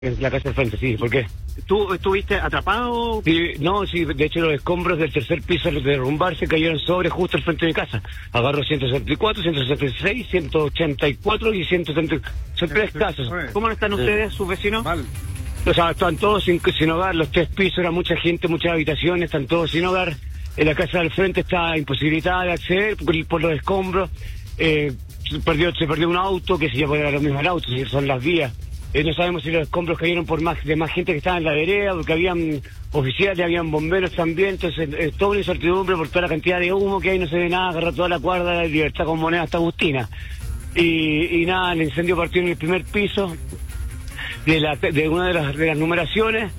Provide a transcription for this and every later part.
En la casa del frente, sí, ¿por qué? ¿Tú estuviste atrapado? Sí, no, sí, de hecho los escombros del tercer piso al derrumbarse cayeron sobre justo al frente de mi casa. Agarro 164, 166, 184 y 170. Son tres casos. ¿Cómo están ustedes, sus vecinos? Mal. O sea, están todos sin hogar, los tres pisos, era mucha gente, muchas habitaciones, están todos sin hogar. En la casa del frente está imposibilitada de acceder por los escombros. Se perdió un auto, que se llama lo mismo el auto, si son las vías. No sabemos si los escombros cayeron por más gente que estaba en la vereda, porque habían oficiales, habían bomberos también, entonces toda una incertidumbre por toda la cantidad de humo que hay, no se ve nada, agarra toda la cuerda de Libertad con Moneda hasta Agustina. Y nada, el incendio partió en el primer piso de una de las numeraciones,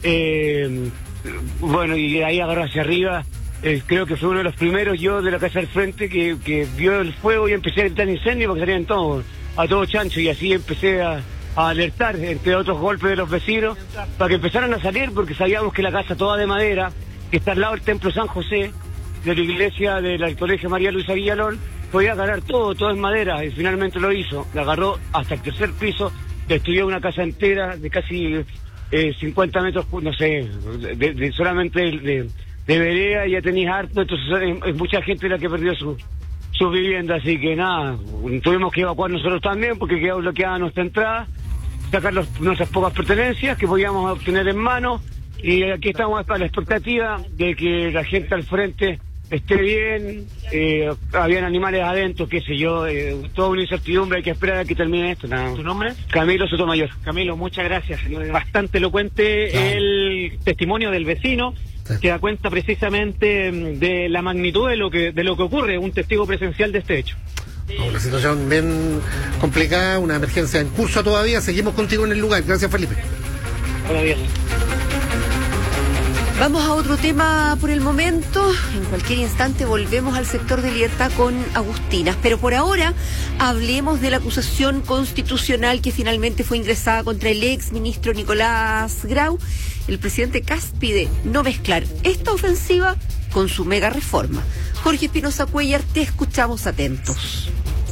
bueno, y de ahí agarró hacia arriba. Creo que fue uno de los primeros yo de la casa del frente que vio el fuego y empecé a gritar incendio porque salían todos, a todo chancho, y así empecé a alertar, entre otros golpes de los vecinos, para que empezaran a salir, porque sabíamos que la casa toda de madera, que está al lado del templo San José, de la iglesia del colegio María Luisa Villalón, podía agarrar todo es madera, y finalmente lo hizo. La agarró hasta el tercer piso, destruyó una casa entera de casi 50 metros, no sé, solamente de vereda, ya tenéis harto, entonces es mucha gente la que perdió su vivienda, así que nada, tuvimos que evacuar nosotros también, porque quedó bloqueada nuestra entrada, sacar nuestras pocas pertenencias que podíamos obtener en mano, y aquí estamos a la expectativa de que la gente al frente esté bien. Habían animales adentro, qué sé yo, toda una incertidumbre, hay que esperar a que termine esto. Nada. ¿Tu nombre? Camilo Sotomayor. Camilo, muchas gracias. Bastante elocuente el testimonio del vecino, que da cuenta precisamente de la magnitud de lo que ocurre, un testigo presencial de este hecho. Una situación bien complicada, una emergencia en curso todavía. Seguimos contigo en el lugar. Gracias, Felipe. Buenos días. Vamos a otro tema por el momento. En cualquier instante volvemos al sector de Libertad con Agustinas. Pero por ahora hablemos de la acusación constitucional que finalmente fue ingresada contra el ex ministro Nicolás Grau. El presidente Kast pide no mezclar esta ofensiva con su mega reforma. Jorge Espinosa Cuellar, te escuchamos atentos.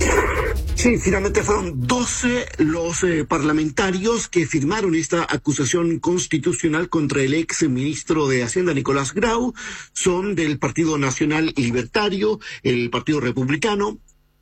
Sí, finalmente fueron 12 los parlamentarios que firmaron esta acusación constitucional contra el ex ministro de Hacienda, Nicolás Grau. Son del Partido Nacional Libertario, el Partido Republicano,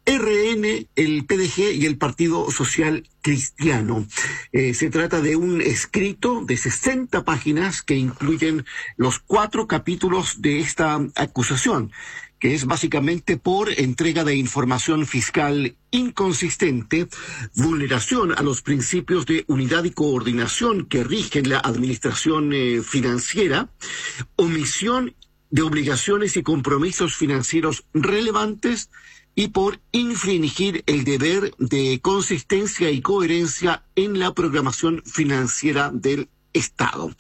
RN, el PDG y el Partido Social Cristiano. Se trata de un escrito de 60 páginas que incluyen los 4 capítulos de esta acusación, que es básicamente por entrega de información fiscal inconsistente, vulneración a los principios de unidad y coordinación que rigen la administración financiera, omisión de obligaciones y compromisos financieros relevantes, y por infringir el deber de consistencia y coherencia en la programación financiera del Estado.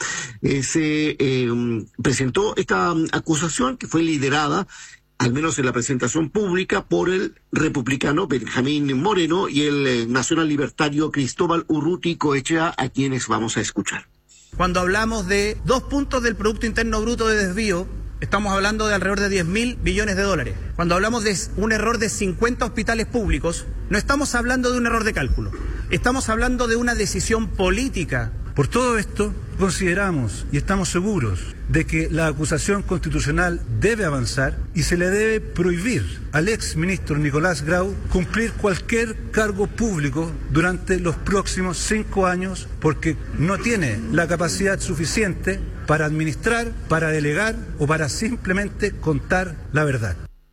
Se presentó esta acusación, que fue liderada, al menos en la presentación pública, por el republicano Benjamín Moreno y el nacional libertario Cristóbal Urruti-Coechea, a quienes vamos a escuchar. Cuando hablamos de 2 puntos del Producto Interno Bruto de desvío, estamos hablando de alrededor de 10.000 billones de dólares. Cuando hablamos de un error de 50 hospitales públicos, no estamos hablando de un error de cálculo. Estamos hablando de una decisión política. Por todo esto, consideramos y estamos seguros de que la acusación constitucional debe avanzar y se le debe prohibir al ex ministro Nicolás Grau cumplir cualquier cargo público durante los próximos 5 años, porque no tiene la capacidad suficiente para administrar, para delegar o para simplemente contar la verdad.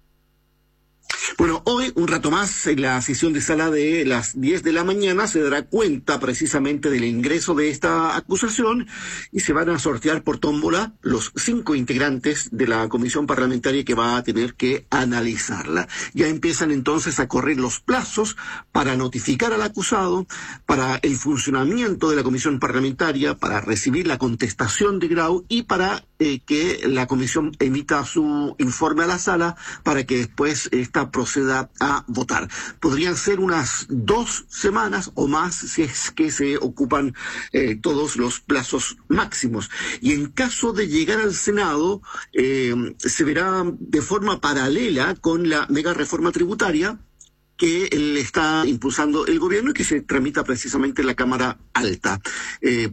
Bueno, hoy, un rato más, en la sesión de sala de las 10 de la mañana, se dará cuenta precisamente del ingreso de esta acusación y se van a sortear por tómbola los 5 integrantes de la comisión parlamentaria que va a tener que analizarla. Ya empiezan entonces a correr los plazos para notificar al acusado, para el funcionamiento de la comisión parlamentaria, para recibir la contestación de Grau y para que la comisión emita su informe a la sala para que después esta proceda a votar. Podrían ser unas 2 semanas o más si es que se ocupan todos los plazos máximos. Y en caso de llegar al Senado, se verá de forma paralela con la mega reforma tributaria, que le está impulsando el gobierno y que se tramita precisamente en la Cámara Alta.